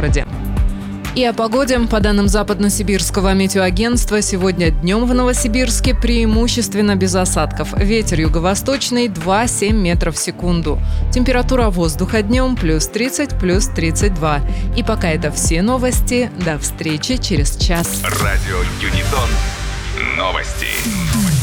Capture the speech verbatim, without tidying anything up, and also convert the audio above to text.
городе. И о погоде. По данным Западно-Сибирского метеоагентства, сегодня днем в Новосибирске преимущественно без осадков. Ветер юго-восточный два-семь метров в секунду. Температура воздуха днем плюс тридцать, плюс тридцать два. И пока это все новости. До встречи через час. Радио Юнитон. Новости.